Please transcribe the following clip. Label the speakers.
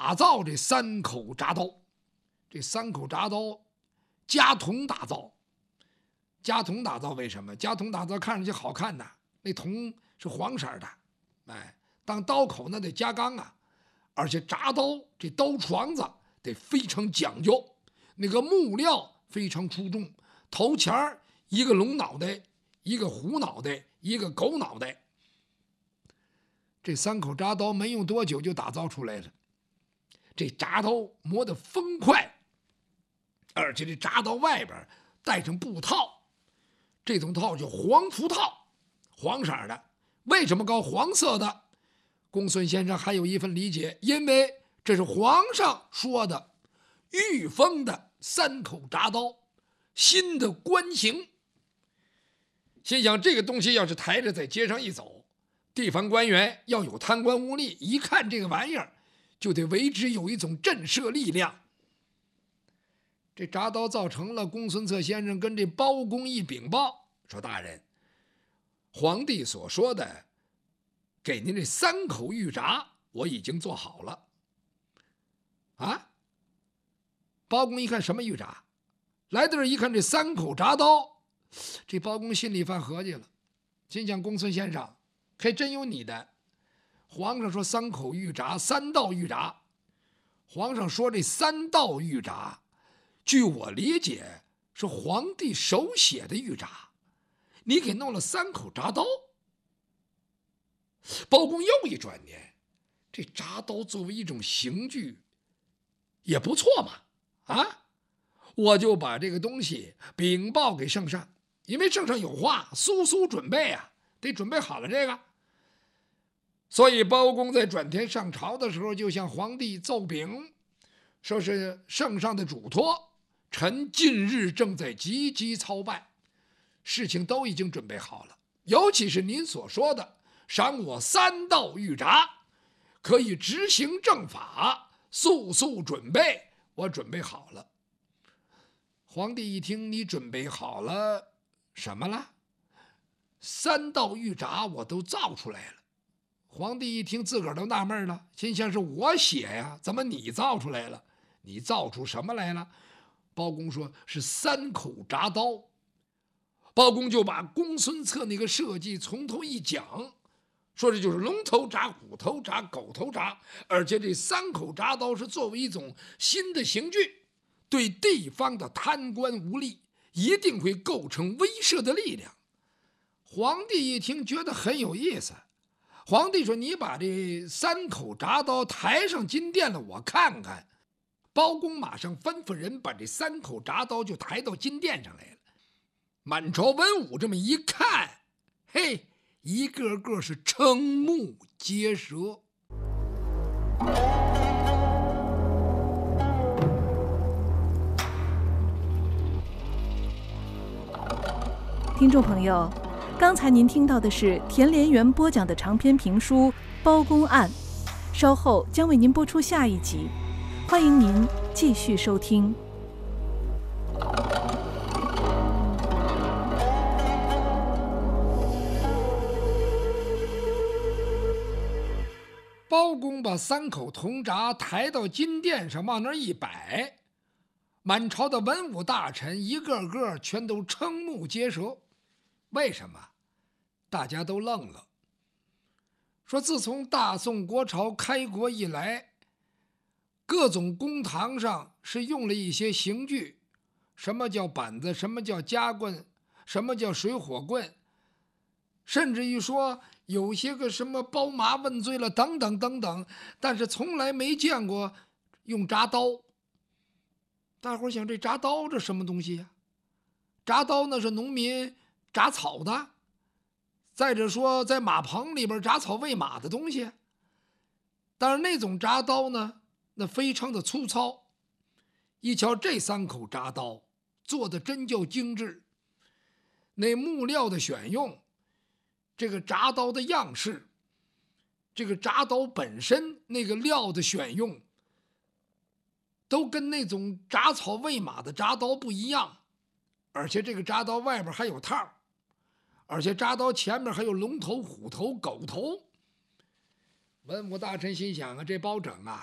Speaker 1: 打造这3口铡刀。这3口铡刀加铜打造，加铜打造为什么？加铜打造看上去好看呐，那铜是黄色的，哎，当刀口那得加钢啊，而且铡刀这刀床子得非常讲究，那个木料非常出众，头前一个龙脑袋，一个虎脑袋，一个狗脑袋。这3口铡刀没用多久就打造出来了。这铡刀磨得锋快，而且这铡刀外边带上布套，这种套叫黄符套，黄色的。为什么搞黄色的？公孙先生还有一份理解，因为这是皇上说的，御封的3口铡刀，新的官型。心想这个东西要是抬着在街上一走，地方官员要有贪官污吏，一看这个玩意儿就得为之有一种震慑力量。这铡刀造成了，公孙策先生跟这包公一禀报，说大人，皇帝所说的给您这3口玉铡我已经做好了。啊，包公一看什么玉铡，来到这一看这3口铡刀，这包公心里犯合计了，心想公孙先生还真有你的。皇上说3口玉铡，3道玉铡。皇上说这3道玉铡，据我理解是皇帝手写的玉铡，你给弄了3口铡刀。包公又一转念，这铡刀作为一种刑具也不错嘛，啊，我就把这个东西禀报给圣上，因为圣上有话，速速准备啊，得准备好了这个。所以包公在转天上朝的时候，就向皇帝奏禀，说是圣上的嘱托，臣近日正在积极操办，事情都已经准备好了，尤其是您所说的赏我3道玉铡，可以执行正法，速速准备，我准备好了。皇帝一听你准备好了什么了？3道玉铡我都造出来了。皇帝一听自个儿都纳闷了，心想是我写呀，怎么你造出来了？你造出什么来了？包公说是3口铡刀。包公就把公孙策那个设计从头一讲，说这就是龙头铡、虎头铡、狗头铡，而且这3口铡刀是作为一种新的刑具，对地方的贪官污吏一定会构成威慑的力量。皇帝一听觉得很有意思，皇帝说你把这3口铡刀抬上金殿了，我看看。包公马上吩咐人把这3口铡刀就抬到金殿上来了。满朝文武这么一看，嘿，一个个是瞠目结舌。
Speaker 2: 听众朋友，刚才您听到的是田连元播讲的长篇评书《包公案》，稍后将为您播出下一集，欢迎您继续收听。
Speaker 1: 包公把3口铜铡抬到金殿上，往那儿一摆，满朝的文武大臣一个个全都瞠目结舌。为什么？大家都愣了。说自从大宋国朝开国以来，各种公堂上是用了一些刑具，什么叫板子，什么叫夹棍，什么叫水火棍，甚至于说有些个什么包麻问罪了等等等等，但是从来没见过用铡刀。大伙想，这铡刀这什么东西呀？铡刀那是农民铡草的，再者说在马棚里边铡草喂马的东西。但是那种铡刀呢，那非常的粗糙。一瞧这3口铡刀做的真叫精致，那木料的选用，这个铡刀的样式，这个铡刀本身那个料的选用，都跟那种铡草喂马的铡刀不一样。而且这个铡刀外边还有套，而且铡刀前面还有龙头、虎头、狗头。文武大臣心想啊，这包拯啊，